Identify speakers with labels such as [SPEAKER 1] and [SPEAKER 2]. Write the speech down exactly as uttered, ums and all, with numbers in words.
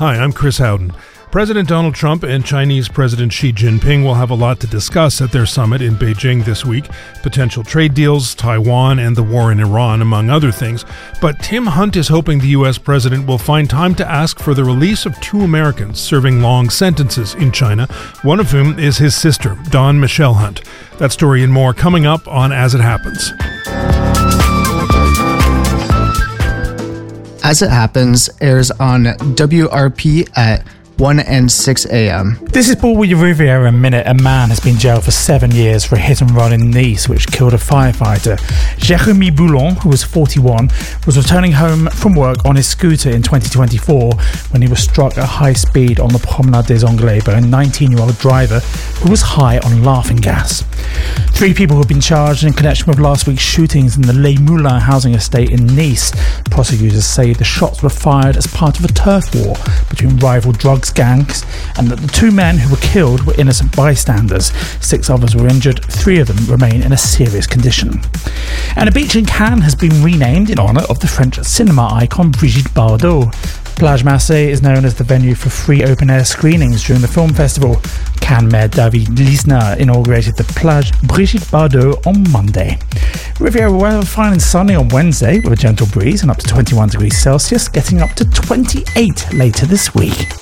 [SPEAKER 1] Hi, I'm Chris Howden. President Donald Trump and Chinese President Xi Jinping will have a lot to discuss at their summit in Beijing this week. Potential trade deals, Taiwan, and the war in Iran, among other things. But Tim Hunt is hoping the U S president will find time to ask for the release of two Americans serving long sentences in China, one of whom is his sister, Dawn Michelle Hunt. That story and more coming up on As It Happens.
[SPEAKER 2] As It Happens airs on W R P at one and six a.m.
[SPEAKER 3] This is Paul with your Riviera Minute. A man has been jailed for seven years for a hit and run in Nice, which killed a firefighter. Jérémy Boulon, who was forty-one, was returning home from work on his scooter in twenty twenty-four when he was struck at high speed on the Promenade des Anglais by a nineteen-year-old driver who was high on laughing gas. Three people have been charged in connection with last week's shootings in the Les Moulins housing estate in Nice. Prosecutors say the shots were fired as part of a turf war between rival drugs gangs, and that the two men who were killed were innocent bystanders. Six others were injured. Three of them remain in a serious condition. And a beach in Cannes has been renamed in honour of the French cinema icon Brigitte Bardot. Plage Marseille is known as the venue for free open-air screenings during the film festival. Cannes Mayor David Lisnard inaugurated the Plage Brigitte Bardot on Monday. Riviera weather fine and sunny on Wednesday with a gentle breeze and up to twenty-one degrees Celsius, getting up to twenty-eight later this week.